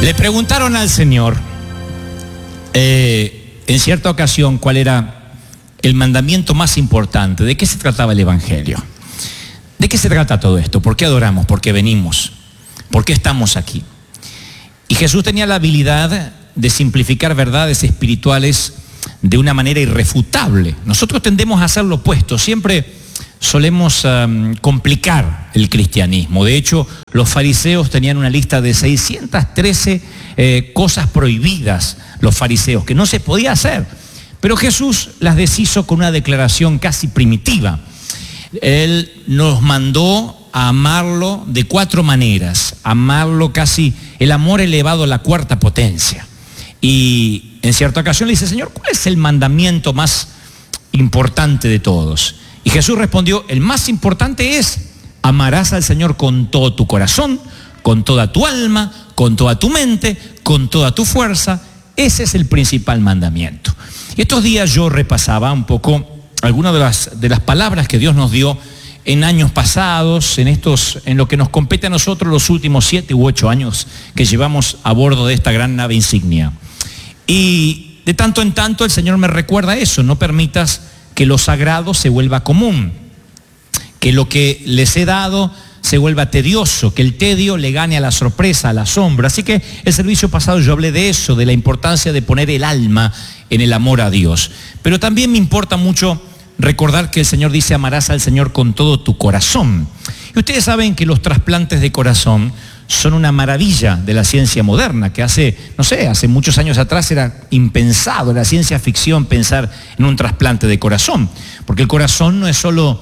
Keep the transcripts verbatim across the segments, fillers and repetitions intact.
Le preguntaron al Señor eh, en cierta ocasión cuál era el mandamiento más importante. ¿De qué se trataba el Evangelio? ¿De qué se trata todo esto? ¿Por qué adoramos? ¿Por qué venimos? ¿Por qué estamos aquí? Y Jesús tenía la habilidad de simplificar verdades espirituales de una manera irrefutable. Nosotros tendemos a hacer lo opuesto. Siempre solemos um, complicar el cristianismo. De hecho, los fariseos tenían una lista de seiscientas trece eh, cosas prohibidas, los fariseos, que no se podía hacer. Pero Jesús las deshizo con una declaración casi primitiva. Él nos mandó a amarlo de cuatro maneras, amarlo casi, el amor elevado a la cuarta potencia. Y en cierta ocasión le dice, Señor, ¿cuál es el mandamiento más importante de todos? Y Jesús respondió, el más importante es, amarás al Señor con todo tu corazón, con toda tu alma, con toda tu mente, con toda tu fuerza. Ese es el principal mandamiento. Y estos días yo repasaba un poco algunas de las, de las palabras que Dios nos dio en años pasados, en, estos, en lo que nos compete a nosotros los últimos siete u ocho años que llevamos a bordo de esta gran nave insignia. Y de tanto en tanto el Señor me recuerda eso, no permitas que lo sagrado se vuelva común, que lo que les he dado se vuelva tedioso, que el tedio le gane a la sorpresa, a la sombra. Así que el servicio pasado yo hablé de eso, de la importancia de poner el alma en el amor a Dios. Pero también me importa mucho recordar que el Señor dice, amarás al Señor con todo tu corazón. Y ustedes saben que los trasplantes de corazón son una maravilla de la ciencia moderna, que hace, no sé, hace muchos años atrás era impensado, era ciencia ficción pensar en un trasplante de corazón, porque el corazón no es solo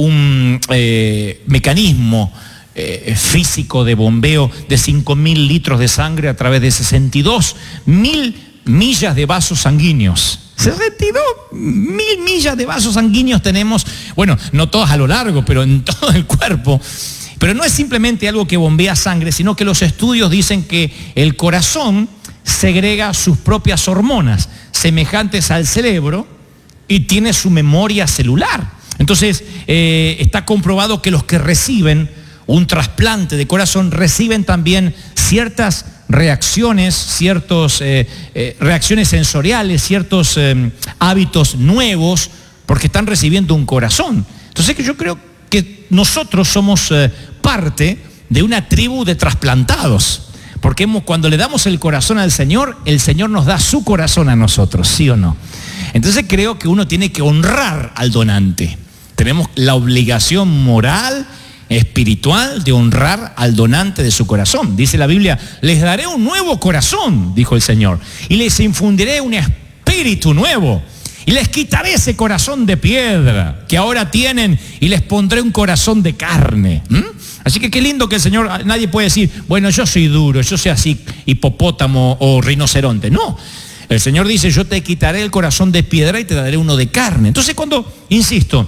un eh, mecanismo eh, físico de bombeo de cinco mil litros de sangre a través de sesenta y dos mil millas de vasos sanguíneos. sesenta y dos mil millas de vasos sanguíneos tenemos, bueno, no todas a lo largo, pero en todo el cuerpo. Pero no es simplemente algo que bombea sangre, sino que los estudios dicen que el corazón segrega sus propias hormonas, semejantes al cerebro, y tiene su memoria celular. Entonces, eh, está comprobado que los que reciben un trasplante de corazón reciben también ciertas reacciones, ciertas eh, eh, reacciones sensoriales, ciertos eh, hábitos nuevos, porque están recibiendo un corazón. Entonces, que yo creo que nosotros somos eh, parte de una tribu de trasplantados, porque hemos, cuando le damos el corazón al Señor, el Señor nos da su corazón a nosotros, ¿sí o no? Entonces creo que uno tiene que honrar al donante. Tenemos la obligación moral, espiritual, de honrar al donante de su corazón. Dice la Biblia, les daré un nuevo corazón, dijo el Señor, y les infundiré un espíritu nuevo. Y les quitaré ese corazón de piedra que ahora tienen y les pondré un corazón de carne. ¿Mm? Así que qué lindo que el Señor, nadie puede decir, bueno, yo soy duro, yo soy así hipopótamo o rinoceronte. No, el Señor dice, yo te quitaré el corazón de piedra y te daré uno de carne. Entonces cuando, insisto,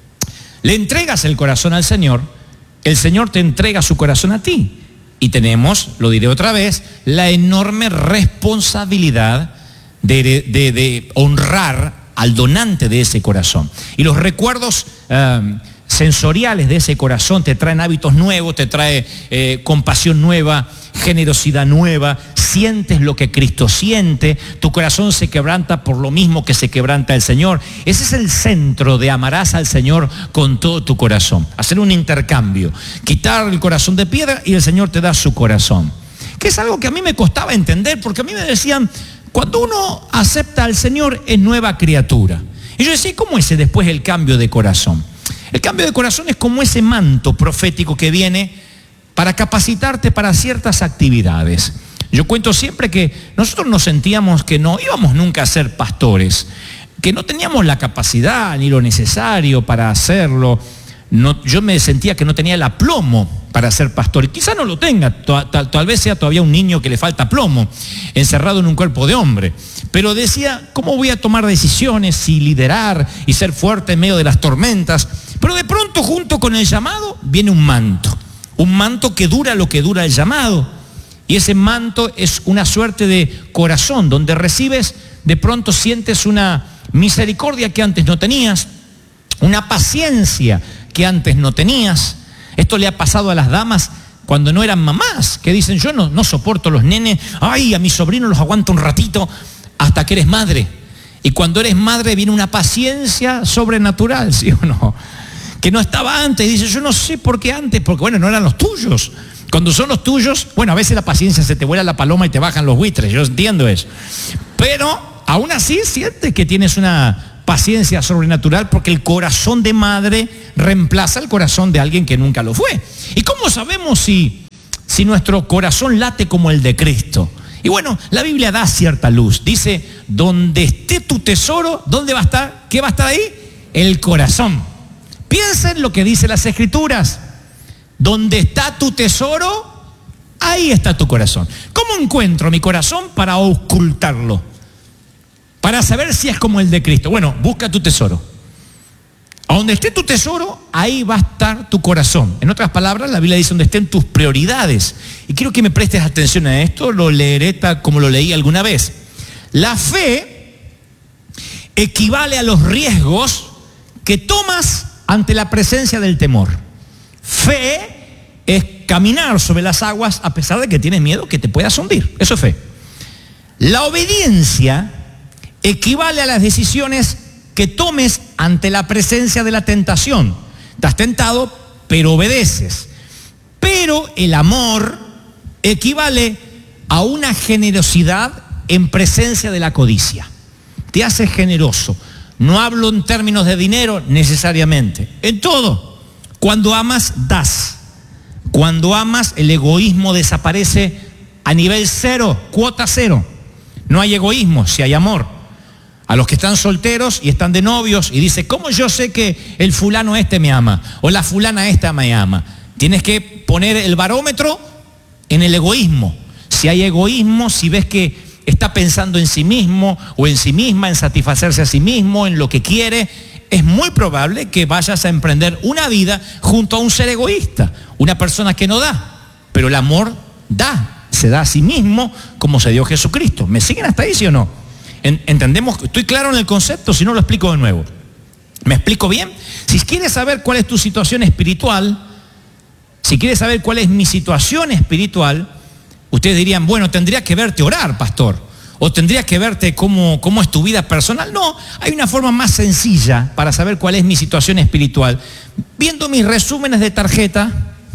le entregas el corazón al Señor, el Señor te entrega su corazón a ti. Y tenemos, lo diré otra vez, la enorme responsabilidad de, de, de honrar al donante de ese corazón. Y los recuerdos eh, sensoriales de ese corazón te traen hábitos nuevos, te trae eh, compasión nueva, generosidad nueva, sientes lo que Cristo siente, tu corazón se quebranta por lo mismo que se quebranta el Señor. Ese es el centro de amarás al Señor con todo tu corazón. Hacer un intercambio, quitar el corazón de piedra y el Señor te da su corazón. Que es algo que a mí me costaba entender, porque a mí me decían, cuando uno acepta al Señor es nueva criatura. Y yo decía, ¿cómo es después el cambio de corazón? El cambio de corazón es como ese manto profético que viene para capacitarte para ciertas actividades. Yo cuento siempre que nosotros nos sentíamos que no íbamos nunca a ser pastores, que no teníamos la capacidad ni lo necesario para hacerlo. No, yo me sentía que no tenía el aplomo para ser pastor, y quizá no lo tenga, tal, tal, tal vez sea todavía un niño que le falta plomo, encerrado en un cuerpo de hombre, pero decía, ¿cómo voy a tomar decisiones y liderar y ser fuerte en medio de las tormentas? Pero de pronto, junto con el llamado, viene un manto, un manto que dura lo que dura el llamado, y ese manto es una suerte de corazón, donde recibes, de pronto sientes una misericordia que antes no tenías, una paciencia que antes no tenías. Esto le ha pasado a las damas cuando no eran mamás, que dicen, yo no, no soporto los nenes, ay, a mis sobrinos los aguanto un ratito, hasta que eres madre. Y cuando eres madre viene una paciencia sobrenatural, ¿sí o no? Que no estaba antes, y dice, yo no sé por qué antes, porque bueno, no eran los tuyos. Cuando son los tuyos, bueno, a veces la paciencia se te vuela la paloma y te bajan los buitres, yo entiendo eso. Pero aún así sientes que tienes una paciencia sobrenatural porque el corazón de madre reemplaza el corazón de alguien que nunca lo fue. ¿Y cómo sabemos si, si nuestro corazón late como el de Cristo? Y bueno, la Biblia da cierta luz. Dice, donde esté tu tesoro, ¿dónde va a estar? ¿Qué va a estar ahí? El corazón. Piensa en lo que dice las Escrituras. Donde está tu tesoro, ahí está tu corazón. ¿Cómo encuentro mi corazón para ocultarlo? Para saber si es como el de Cristo. Bueno, busca tu tesoro. A donde esté tu tesoro, ahí va a estar tu corazón. En otras palabras, la Biblia dice donde estén tus prioridades. Y quiero que me prestes atención a esto, lo leeré tal como lo leí alguna vez. La fe equivale a los riesgos que tomas ante la presencia del temor. Fe es caminar sobre las aguas a pesar de que tienes miedo que te puedas hundir. Eso es fe. La obediencia equivale a las decisiones que tomes ante la presencia de la tentación. Estás tentado, pero obedeces. Pero el amor equivale a una generosidad en presencia de la codicia. Te hace generoso. No hablo en términos de dinero necesariamente. En todo. Cuando amas, das. Cuando amas, el egoísmo desaparece a nivel cero, cuota cero. No hay egoísmo, si hay amor. A los que están solteros y están de novios y dice, ¿cómo yo sé que el fulano este me ama? O la fulana esta me ama. Tienes que poner el barómetro en el egoísmo. Si hay egoísmo, si ves que está pensando en sí mismo o en sí misma, en satisfacerse a sí mismo, en lo que quiere, es muy probable que vayas a emprender una vida junto a un ser egoísta, una persona que no da, pero el amor da, se da a sí mismo como se dio Jesucristo. ¿Me siguen hasta ahí, sí o no? ¿Entendemos? ¿Estoy claro en el concepto? Si no, lo explico de nuevo. ¿Me explico bien? Si quieres saber cuál es tu situación espiritual, si quieres saber cuál es mi situación espiritual, ustedes dirían, bueno, tendría que verte orar, pastor. ¿O tendrías que verte cómo, cómo es tu vida personal? No, hay una forma más sencilla para saber cuál es mi situación espiritual. Viendo mis resúmenes de tarjeta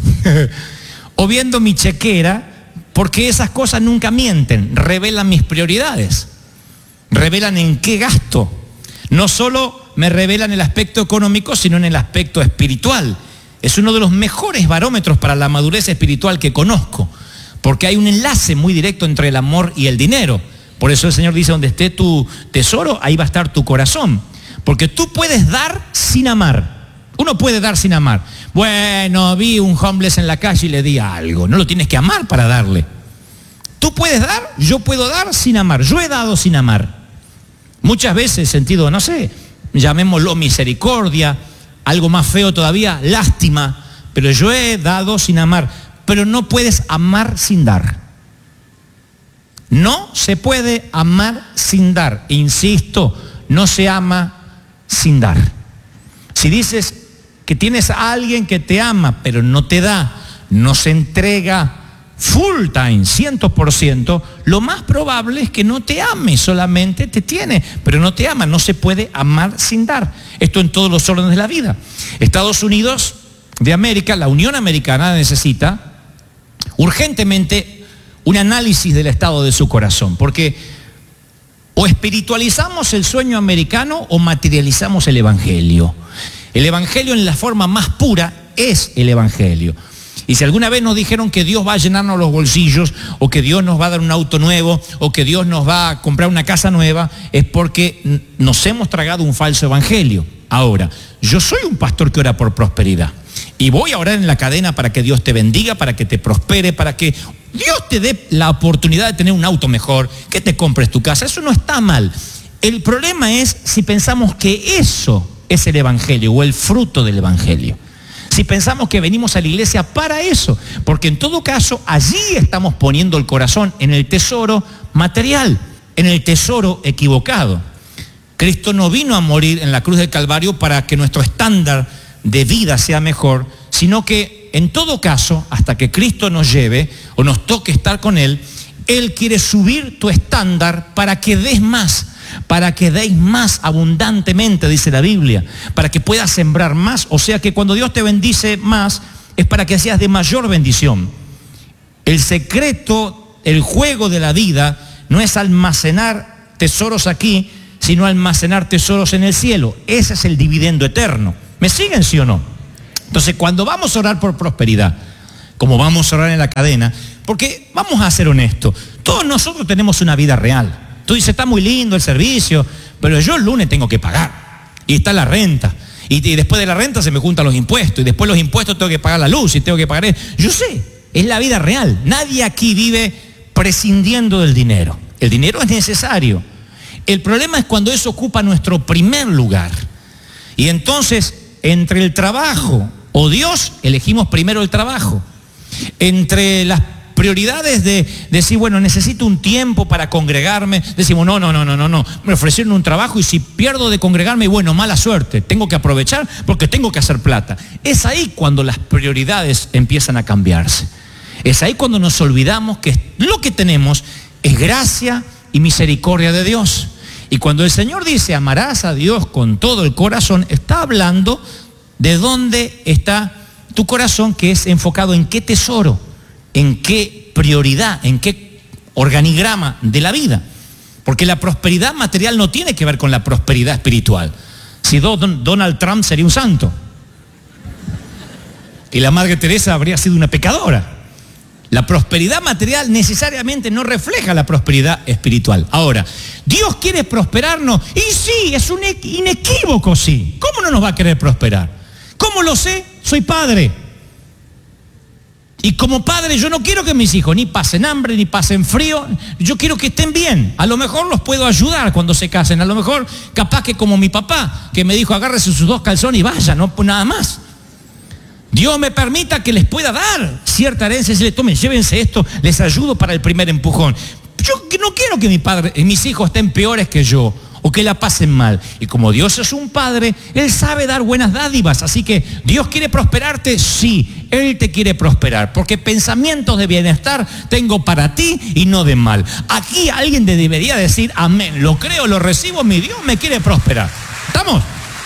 o viendo mi chequera, porque esas cosas nunca mienten, revelan mis prioridades, revelan en qué gasto. No solo me revelan el aspecto económico, sino en el aspecto espiritual. Es uno de los mejores barómetros para la madurez espiritual que conozco, porque hay un enlace muy directo entre el amor y el dinero. Por eso el Señor dice, donde esté tu tesoro, ahí va a estar tu corazón. Porque tú puedes dar sin amar. Uno puede dar sin amar. Bueno, vi un homeless en la calle y le di algo. No lo tienes que amar para darle. Tú puedes dar, yo puedo dar sin amar. Yo he dado sin amar. Muchas veces sentido, no sé, llamémoslo misericordia, algo más feo todavía, lástima. Pero yo he dado sin amar. Pero no puedes amar sin dar. No se puede amar sin dar. Insisto, no se ama sin dar. Si dices que tienes a alguien que te ama, pero no te da, no se entrega full time, cien por ciento, lo más probable es que no te ame, solamente te tiene, pero no te ama. No se puede amar sin dar. Esto en todos los órdenes de la vida. Estados Unidos de América, la Unión Americana necesita urgentemente un análisis del estado de su corazón, porque o espiritualizamos el sueño americano o materializamos el evangelio. El evangelio en la forma más pura es el evangelio. Y si alguna vez nos dijeron que Dios va a llenarnos los bolsillos, o que Dios nos va a dar un auto nuevo, o que Dios nos va a comprar una casa nueva, es porque nos hemos tragado un falso evangelio. Ahora, yo soy un pastor que ora por prosperidad. Y voy a orar en la cadena para que Dios te bendiga, para que te prospere, para que Dios te dé la oportunidad de tener un auto mejor, que te compres tu casa. Eso no está mal. El problema es si pensamos que eso es el evangelio o el fruto del evangelio. Si pensamos que venimos a la iglesia para eso, porque en todo caso allí estamos poniendo el corazón en el tesoro material, en el tesoro equivocado. Cristo no vino a morir en la cruz del Calvario para que nuestro estándar de vida sea mejor, sino que en todo caso, hasta que Cristo nos lleve o nos toque estar con Él, Él quiere subir tu estándar para que des más, para que deis más abundantemente, dice la Biblia, para que puedas sembrar más. O sea que cuando Dios te bendice más, es para que seas de mayor bendición. El secreto, el juego de la vida, no es almacenar tesoros aquí, sino almacenar tesoros en el cielo. Ese es el dividendo eterno. ¿Me siguen, sí o no? Entonces, cuando vamos a orar por prosperidad, como vamos a orar en la cadena, porque vamos a ser honestos, todos nosotros tenemos una vida real. Tú dices, está muy lindo el servicio, pero yo el lunes tengo que pagar. Y está la renta. Y, y después de la renta se me juntan los impuestos. Y después los impuestos tengo que pagar la luz y tengo que pagar... Yo sé, es la vida real. Nadie aquí vive prescindiendo del dinero. El dinero es necesario. El problema es cuando eso ocupa nuestro primer lugar. Y entonces, entre el trabajo o Dios, elegimos primero el trabajo. Entre las prioridades de decir, bueno, necesito un tiempo para congregarme, decimos, no, no, no, no, no, no, me ofrecieron un trabajo y si pierdo de congregarme, bueno, mala suerte, tengo que aprovechar porque tengo que hacer plata. Es ahí cuando las prioridades empiezan a cambiarse. Es ahí cuando nos olvidamos que lo que tenemos es gracia y misericordia de Dios. Y cuando el Señor dice, amarás a Dios con todo el corazón, está hablando de dónde está tu corazón, que es enfocado en qué tesoro, en qué prioridad, en qué organigrama de la vida. Porque la prosperidad material no tiene que ver con la prosperidad espiritual. Si Don, Donald Trump sería un santo. Y la Madre Teresa habría sido una pecadora. La prosperidad material necesariamente no refleja la prosperidad espiritual. Ahora, ¿Dios quiere prosperarnos? Y sí, es un inequívoco sí. ¿Cómo no nos va a querer prosperar? ¿Cómo lo sé? Soy padre. Y como padre yo no quiero que mis hijos ni pasen hambre, ni pasen frío. Yo quiero que estén bien. A lo mejor los puedo ayudar cuando se casen. A lo mejor, capaz que como mi papá, que me dijo, agárrese sus dos calzones y vaya, no nada más. Dios me permita que les pueda dar cierta herencia, si les tomen, llévense esto, les ayudo para el primer empujón. Yo no quiero que mi padre, mis hijos estén peores que yo o que la pasen mal. Y como Dios es un padre, Él sabe dar buenas dádivas. Así que, ¿Dios quiere prosperarte? Sí, Él te quiere prosperar. Porque pensamientos de bienestar tengo para ti y no de mal. Aquí alguien debería decir, amén, lo creo, lo recibo, mi Dios me quiere prosperar. ¿Estamos?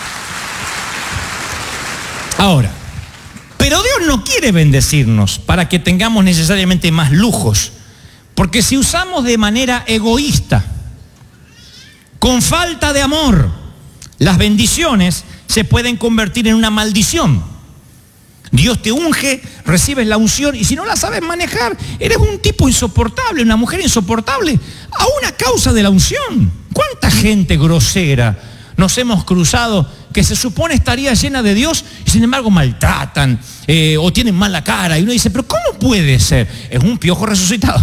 Ahora, pero Dios no quiere bendecirnos para que tengamos necesariamente más lujos. Porque si usamos de manera egoísta, con falta de amor, las bendiciones se pueden convertir en una maldición. Dios te unge, recibes la unción y si no la sabes manejar, eres un tipo insoportable, una mujer insoportable, a una causa de la unción. ¿Cuánta gente grosera nos hemos cruzado que se supone estaría llena de Dios y sin embargo maltratan eh, o tienen mala cara? Y uno dice, pero ¿cómo puede ser? Es un piojo resucitado.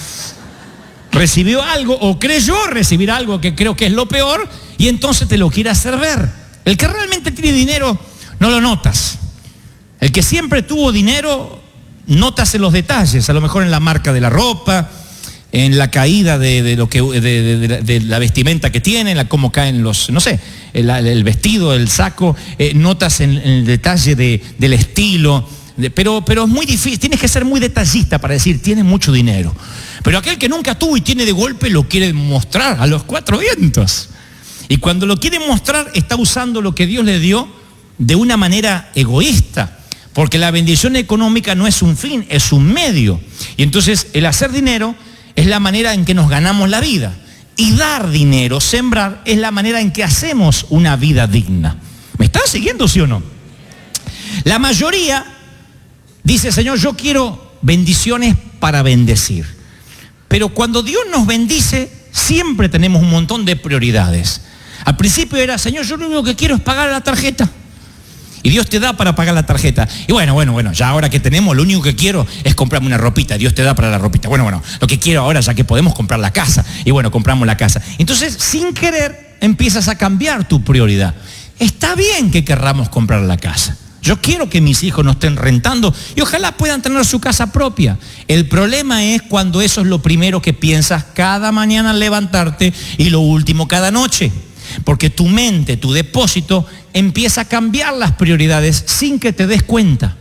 Recibió algo o creyó recibir algo que creo que es lo peor y entonces te lo quiere hacer ver. El que realmente tiene dinero no lo notas. El que siempre tuvo dinero notas en los detalles, a lo mejor en la marca de la ropa, en la caída de, de lo que de, de, de, de la vestimenta que tiene, en la, cómo caen los, no sé, el, el vestido, el saco, eh, notas en, en el detalle de, del estilo, de, pero, pero es muy difícil, tienes que ser muy detallista para decir, tiene mucho dinero. Pero aquel que nunca tuvo y tiene de golpe lo quiere mostrar a los cuatro vientos. Y cuando lo quiere mostrar está usando lo que Dios le dio de una manera egoísta. Porque la bendición económica no es un fin, es un medio. Y entonces el hacer dinero es la manera en que nos ganamos la vida. Y dar dinero, sembrar, es la manera en que hacemos una vida digna. ¿Me están siguiendo, sí o no? La mayoría dice, Señor, yo quiero bendiciones para bendecir. Pero cuando Dios nos bendice, siempre tenemos un montón de prioridades. Al principio era, Señor, yo lo único que quiero es pagar la tarjeta. Y Dios te da para pagar la tarjeta. Y bueno, bueno, bueno, ya ahora que tenemos, lo único que quiero es comprarme una ropita. Dios te da para la ropita. Bueno, bueno, lo que quiero ahora, ya que podemos comprar la casa. Y bueno, compramos la casa. Entonces, sin querer, empiezas a cambiar tu prioridad. Está bien que querramos comprar la casa. Yo quiero que mis hijos no estén rentando y ojalá puedan tener su casa propia. El problema es cuando eso es lo primero que piensas cada mañana al levantarte y lo último cada noche. Porque tu mente, tu depósito, empieza a cambiar las prioridades sin que te des cuenta.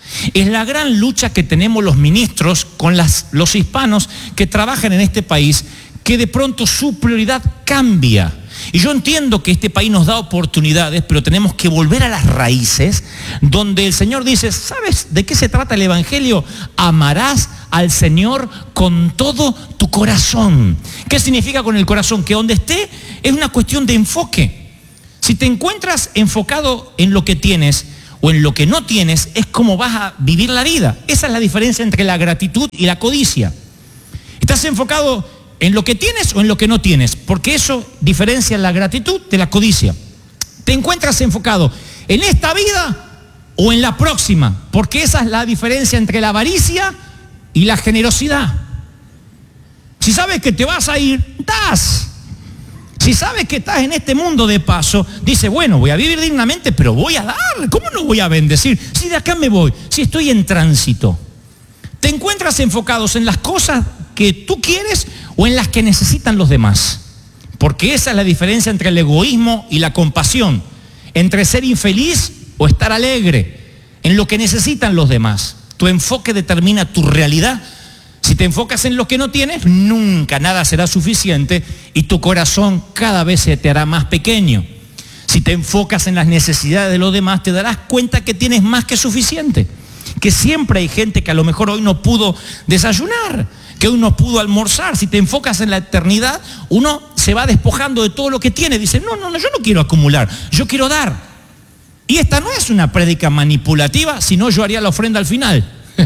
Es la gran lucha que tenemos los ministros con las, los hispanos que trabajan en este país, que de pronto su prioridad cambia. Y yo entiendo que este país nos da oportunidades, pero tenemos que volver a las raíces, donde el Señor dice, ¿sabes de qué se trata el Evangelio? Amarás al Señor con todo tu corazón. ¿Qué significa con el corazón? Que donde esté es una cuestión de enfoque. Si te encuentras enfocado en lo que tienes o en lo que no tienes, es como vas a vivir la vida. Esa es la diferencia entre la gratitud y la codicia. ¿Estás enfocado en lo que tienes o en lo que no tienes? Porque eso diferencia la gratitud de la codicia. Te encuentras enfocado en esta vida o en la próxima, porque esa es la diferencia entre la avaricia y la generosidad. Si sabes que te vas a ir, das. Si sabes que estás en este mundo de paso, dice, bueno, voy a vivir dignamente, pero voy a dar. ¿Cómo no voy a bendecir? Si de acá me voy, si estoy en tránsito. Te encuentras enfocados en las cosas que tú quieres o en las que necesitan los demás. Porque esa es la diferencia entre el egoísmo y la compasión. Entre ser infeliz o estar alegre. En lo que necesitan los demás. Tu enfoque determina tu realidad. Si te enfocas en lo que no tienes, nunca nada será suficiente y tu corazón cada vez se te hará más pequeño. Si te enfocas en las necesidades de los demás, te darás cuenta que tienes más que suficiente. Que siempre hay gente que a lo mejor hoy no pudo desayunar, que hoy no pudo almorzar. Si te enfocas en la eternidad, uno se va despojando de todo lo que tiene. Dice, no, no, no, yo no quiero acumular, yo quiero dar. Y esta no es una prédica manipulativa, sino yo haría la ofrenda al final.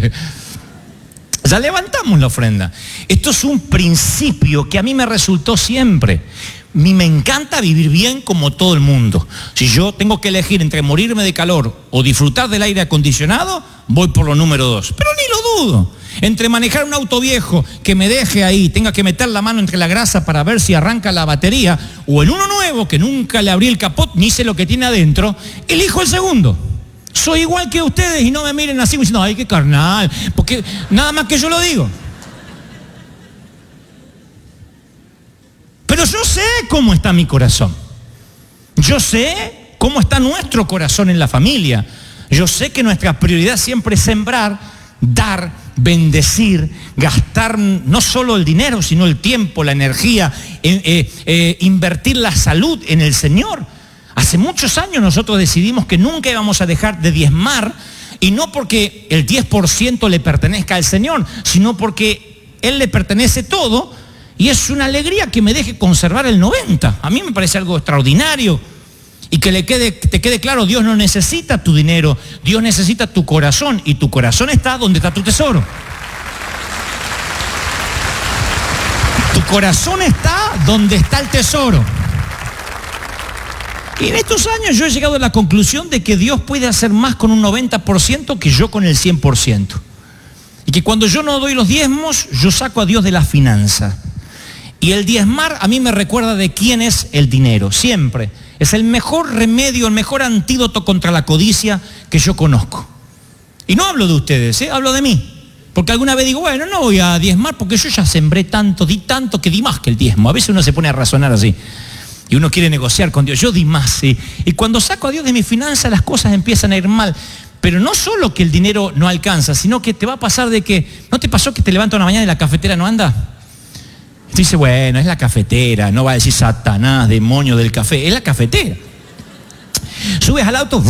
Ya levantamos la ofrenda. Esto es un principio que a mí me resultó siempre. A mí me encanta vivir bien como todo el mundo. Si yo tengo que elegir entre morirme de calor o disfrutar del aire acondicionado, voy por lo número dos. Pero ni lo dudo. Entre manejar un auto viejo que me deje ahí, tenga que meter la mano entre la grasa para ver si arranca la batería, o en uno nuevo que nunca le abrí el capot ni sé lo que tiene adentro, elijo el segundo. Soy igual que ustedes y no me miren así diciendo, ay, qué carnal, porque nada más que yo lo digo. Pero yo sé cómo está mi corazón. Yo sé cómo está nuestro corazón en la familia. Yo sé que nuestra prioridad siempre es sembrar, dar, bendecir, gastar no solo el dinero, sino el tiempo, la energía, eh, eh, eh, invertir la salud en el Señor. Hace muchos años nosotros decidimos que nunca íbamos a dejar de diezmar, y no porque el diez por ciento le pertenezca al Señor, sino porque Él le pertenece todo, y es una alegría que me deje conservar el noventa. A mí me parece algo extraordinario. Y que le quede, te quede claro, Dios no necesita tu dinero, Dios necesita tu corazón, y tu corazón está donde está tu tesoro. Tu corazón está donde está el tesoro. Y en estos años yo he llegado a la conclusión de que Dios puede hacer más con un noventa por ciento que yo con el cien por ciento. Y que cuando yo no doy los diezmos, yo saco a Dios de la finanza. Y el diezmar a mí me recuerda de quién es el dinero, siempre. Es el mejor remedio, el mejor antídoto contra la codicia que yo conozco. Y no hablo de ustedes, ¿eh? Hablo de mí. Porque alguna vez digo, bueno, no voy a diezmar porque yo ya sembré tanto, di tanto que di más que el diezmo. A veces uno se pone a razonar así. Y uno quiere negociar con Dios. Yo di más, ¿sí? Y cuando saco a Dios de mi finanza, las cosas empiezan a ir mal. Pero no solo que el dinero no alcanza, sino que te va a pasar de que, ¿no te pasó que te levantas una mañana y la cafetera no anda? Tú dices, bueno, es la cafetera, no va a decir Satanás, demonio del café, es la cafetera. Subes al auto,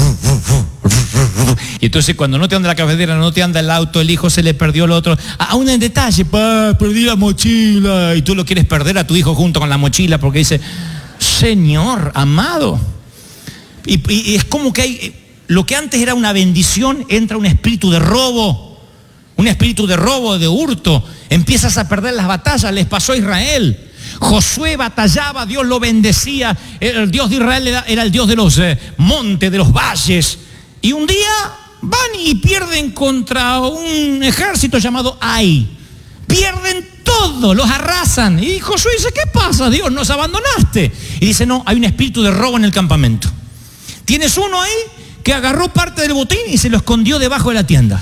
y entonces cuando no te anda la cafetera, no te anda el auto, el hijo se le perdió el otro. Aún en detalle, pa, perdí la mochila, y tú lo quieres perder a tu hijo junto con la mochila porque dice, Señor amado. Y, y, y es como que hay, lo que antes era una bendición, entra un espíritu de robo. Un espíritu de robo, de hurto. Empiezas a perder las batallas. Les pasó a Israel. Josué batallaba, Dios lo bendecía. El Dios de Israel era, era el Dios de los eh, montes, de los valles. Y un día van y pierden contra un ejército llamado Ai. Pierden todo, los arrasan. Y Josué dice, ¿qué pasa, Dios? ¿Nos abandonaste? Y dice, no, hay un espíritu de robo en el campamento. Tienes uno ahí que agarró parte del botín y se lo escondió debajo de la tienda.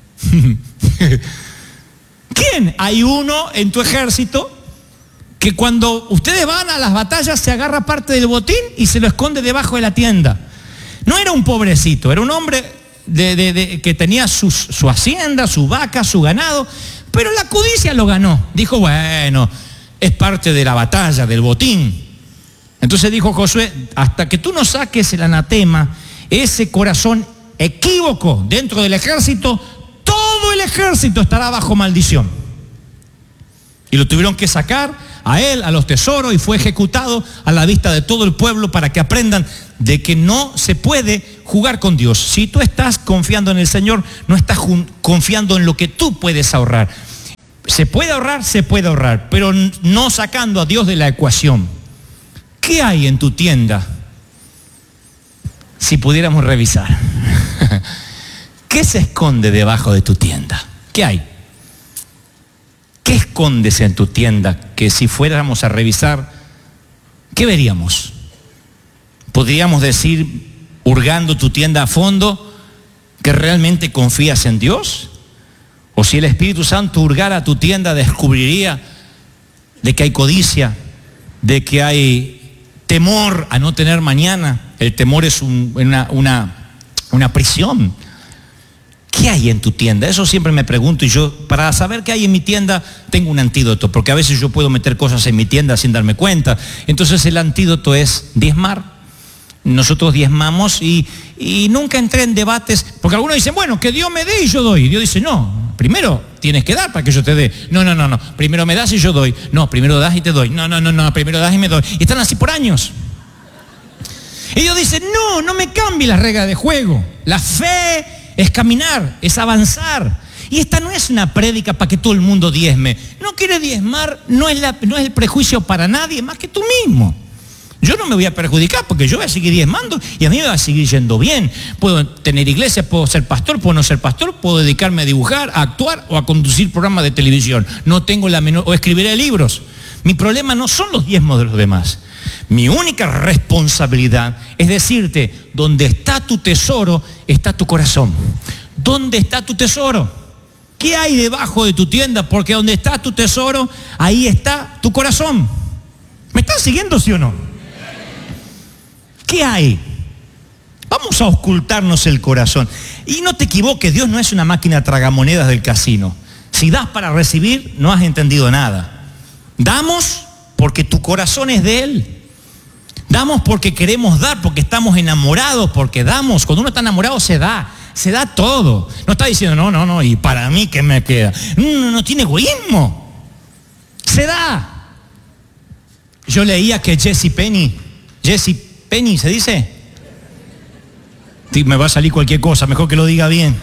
¿Quién? Hay uno en tu ejército que cuando ustedes van a las batallas se agarra parte del botín y se lo esconde debajo de la tienda. No era un pobrecito, era un hombre de, de, de, que tenía sus, su hacienda, su vaca, su ganado, pero la codicia lo ganó. Dijo, bueno, es parte de la batalla, del botín. Entonces dijo Josué, hasta que tú no saques el anatema, ese corazón equívoco dentro del ejército, todo el ejército estará bajo maldición. Y lo tuvieron que sacar a él, a los tesoros, y fue ejecutado a la vista de todo el pueblo para que aprendan de que no se puede jugar con Dios. Si tú estás confiando en el Señor, no estás confiando en lo que tú puedes ahorrar. Se puede ahorrar, se puede ahorrar, pero no sacando a Dios de la ecuación. ¿Qué hay en tu tienda? Si pudiéramos revisar. ¿Qué se esconde debajo de tu tienda? ¿Qué hay? ¿Qué escondes en tu tienda que si fuéramos a revisar, qué veríamos? ¿Podríamos decir, hurgando tu tienda a fondo, que realmente confías en Dios? ¿O si el Espíritu Santo hurgara tu tienda, descubriría de que hay codicia, de que hay temor a no tener mañana? El temor es un, una, una, una prisión. ¿Qué hay en tu tienda? Eso siempre me pregunto, y yo, para saber qué hay en mi tienda, tengo un antídoto, porque a veces yo puedo meter cosas en mi tienda sin darme cuenta. Entonces el antídoto es diezmar. Nosotros diezmamos y, y nunca entré en debates, porque algunos dicen, bueno, que Dios me dé y yo doy. Y Dios dice, no, primero tienes que dar para que yo te dé. No, no, no, no, primero me das y yo doy. No, primero das y te doy. No, no, no, no, primero das y me doy. Y están así por años. Y Dios dice, no, no me cambie las reglas de juego. La fe es caminar, es avanzar. Y esta no es una prédica para que todo el mundo diezme. No quiere diezmar, no es, la, no es el prejuicio para nadie más que tú mismo. Yo no me voy a perjudicar porque yo voy a seguir diezmando y a mí me va a seguir yendo bien. Puedo tener iglesia, puedo ser pastor, puedo no ser pastor, puedo dedicarme a dibujar, a actuar o a conducir programas de televisión. No tengo la menor, o escribiré libros. Mi problema no son los diezmos de los demás. Mi única responsabilidad es decirte, donde está tu tesoro, está tu corazón. ¿Dónde está tu tesoro? ¿Qué hay debajo de tu tienda? Porque donde está tu tesoro, ahí está tu corazón. ¿Me están siguiendo, sí o no? ¿Qué hay? Vamos a ocultarnos el corazón. Y no te equivoques, Dios no es una máquina tragamonedas del casino. Si das para recibir, no has entendido nada. Damos porque tu corazón es de Él. Damos porque queremos dar, porque estamos enamorados, porque damos. Cuando uno está enamorado se da, se da todo. No está diciendo, no, no, no, y para mí, ¿qué me queda? No, no, no tiene egoísmo. Se da. Yo leía que Jesse Penny, Jesse Penny, ¿se dice? Me va a salir cualquier cosa, mejor que lo diga bien.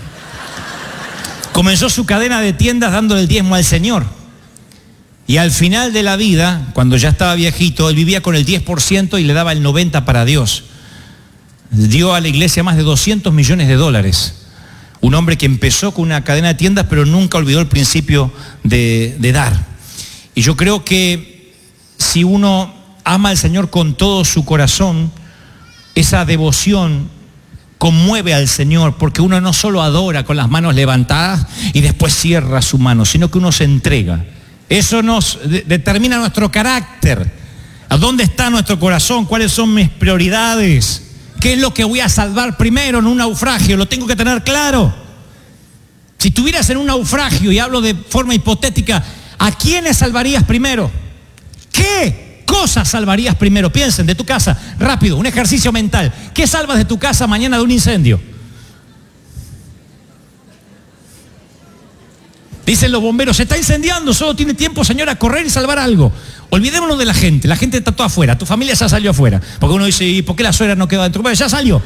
Comenzó su cadena de tiendas dándole el diezmo al Señor. Y al final de la vida, cuando ya estaba viejito, él vivía con el diez por ciento y le daba el noventa por ciento para Dios. Dio a la iglesia más de doscientos millones de dólares. Un hombre que empezó con una cadena de tiendas, pero nunca olvidó el principio de, de dar. Y yo creo que si uno ama al Señor con todo su corazón, esa devoción conmueve al Señor, porque uno no solo adora con las manos levantadas y después cierra su mano, sino que uno se entrega. Eso nos de- determina nuestro carácter. ¿A dónde está nuestro corazón? ¿Cuáles son mis prioridades? ¿Qué es lo que voy a salvar primero en un naufragio? Lo tengo que tener claro. Si estuvieras en un naufragio, y hablo de forma hipotética, ¿a quiénes salvarías primero? ¿Qué cosas salvarías primero? Piensen, de tu casa, rápido, un ejercicio mental. ¿Qué salvas de tu casa mañana de un incendio? Dicen los bomberos, se está incendiando, solo tiene tiempo, señora, a correr y salvar algo. Olvidémonos de la gente, la gente está toda afuera, tu familia ya salió afuera. Porque uno dice, ¿y por qué la suegra no quedó adentro? Bueno, ya salió.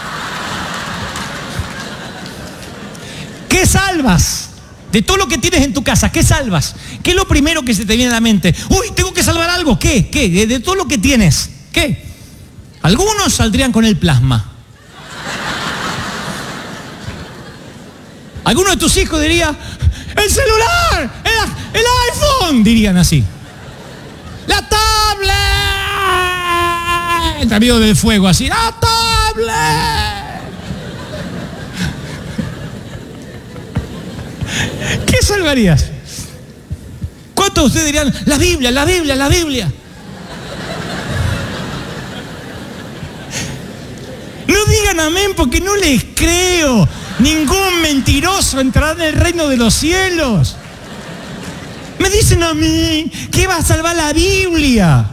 ¿Qué salvas? De todo lo que tienes en tu casa, ¿qué salvas? ¿Qué es lo primero que se te viene a la mente? Uy, tengo que salvar algo, ¿qué? ¿Qué? De, de todo lo que tienes, ¿qué? Algunos saldrían con el plasma. Alguno de tus hijos diría, el celular, el, el iPhone, dirían así. La tablet, entre medio del fuego, así, la tablet. ¿Qué salvarías? ¿Cuántos de ustedes dirían, la Biblia, la Biblia, la Biblia? No digan amén porque no les creo. Ningún mentiroso entrará en el reino de los cielos. Me dicen a mí que va a salvar la Biblia.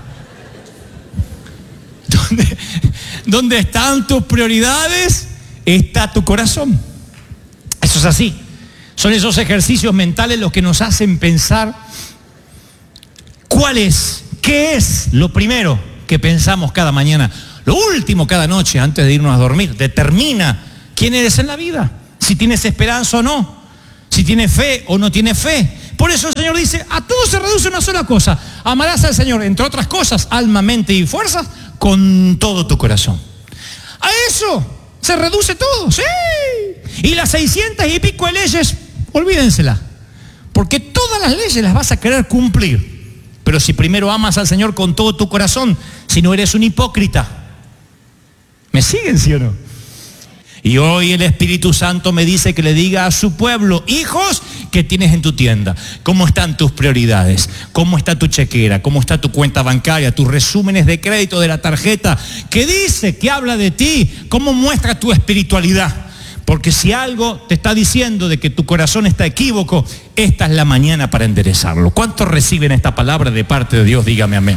¿Dónde, dónde están tus prioridades? Está tu corazón. Eso es así. Son esos ejercicios mentales los que nos hacen pensar cuál es, qué es lo primero que pensamos cada mañana. Lo último cada noche antes de irnos a dormir. Determina quién eres en la vida. Si tienes esperanza o no. Si tienes fe o no tienes fe. Por eso el Señor dice, a todo se reduce una sola cosa. Amarás al Señor, entre otras cosas, alma, mente y fuerzas, con todo tu corazón. A eso se reduce todo, sí. Y las seiscientas y pico de leyes, olvídensela. Porque todas las leyes las vas a querer cumplir. Pero si primero amas al Señor con todo tu corazón, si no eres un hipócrita. ¿Me siguen, sí o no? Y hoy el Espíritu Santo me dice que le diga a su pueblo, hijos, ¿qué tienes en tu tienda? ¿Cómo están tus prioridades? ¿Cómo está tu chequera? ¿Cómo está tu cuenta bancaria? ¿Tus resúmenes de crédito de la tarjeta? ¿Qué dice? ¿Qué habla de ti? ¿Cómo muestra tu espiritualidad? Porque si algo te está diciendo de que tu corazón está equívoco, esta es la mañana para enderezarlo. ¿Cuántos reciben esta palabra de parte de Dios? Dígame amén.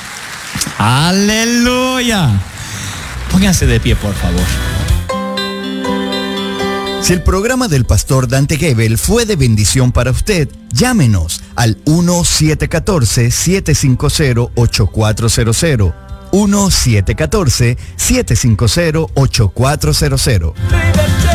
¡Aleluya! Pónganse de pie, por favor. Si el programa del pastor Dante Gebel fue de bendición para usted, llámenos al uno siete uno cuatro, siete cinco cero, ocho cuatro cero cero. uno siete uno cuatro, siete cinco cero, ocho cuatro cero cero.